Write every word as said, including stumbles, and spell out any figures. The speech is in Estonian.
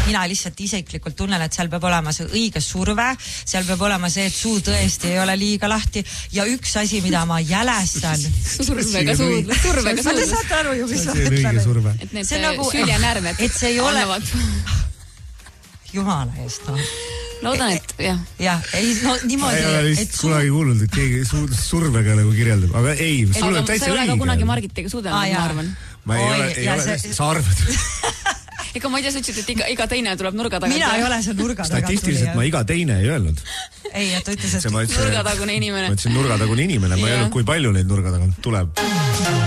mina lihtsalt isiklikult tunnen, et seal peab olema see õige surve, seal peab olema see, et suu tõesti ei ole liiga lahti ja üks asi, mida ma jälestan. Survega suudlus, survega suudlus. Te saate aru ju, mis ma ütlen. Et need süljenärmed. Et see ei ole... Jumala eest, no. Loodan, et jah. Jah, ei, no niimoodi... Ei ole vist kunagi kuulnud, et keegi survega nagu kirjeldab, aga ei, sul on täitsa õige. Sa ei ole ka kunagi Margitiga suudelnud, ma arvan. Ma ei ole, ei ole, sa arvad. Ega ma ei tea, sa ütlesid, et iga, iga teine tuleb nurga tagant. Mina ei ole see nurga tagant. Statistiliselt ma iga teine ei öelnud. Ei, et ta ütles, et nurgatagune inimene. Ma ütlesin nurgatagune inimene, ma ei öelnud, kui palju neid nurga tagant tuleb.